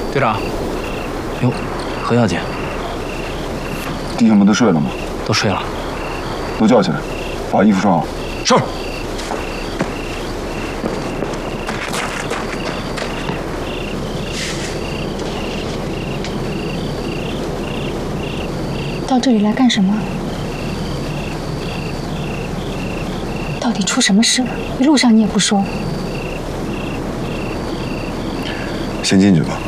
队长，哟，何小姐， 弟兄们都睡了吗？ 都睡了。 都叫起来，把衣服穿好。 是。 到这里来干什么？到底出什么事了？一路上你也不说。 先进去吧。